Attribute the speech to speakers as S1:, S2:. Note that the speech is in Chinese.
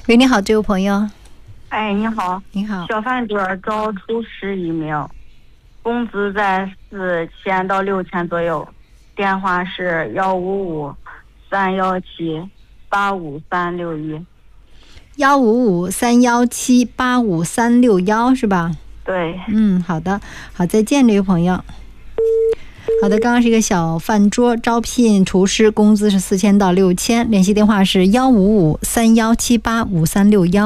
S1: 喂，你好，这位朋友。
S2: 哎，你好。
S1: 你好。
S2: 小饭桌招厨师1名，工资在4000到6000左右。电话是155-317-85361。
S1: 155-317-85361是吧？
S2: 对。
S1: 好的，好，再见，这位朋友。好的，刚刚是一个小饭桌招聘厨师，工资是4000到6000，联系电话是155-3178-5361。